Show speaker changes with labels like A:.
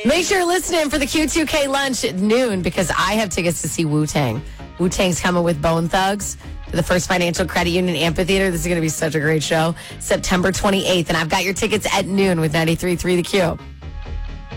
A: Make sure you're listening for the Q2K lunch at noon because I have tickets to see Wu-Tang. Wu-Tang's coming with Bone Thugs to the First Financial Credit Union Amphitheater. This is going to be such a great show. September 28th, and I've got your tickets at noon with 93.3 The Q.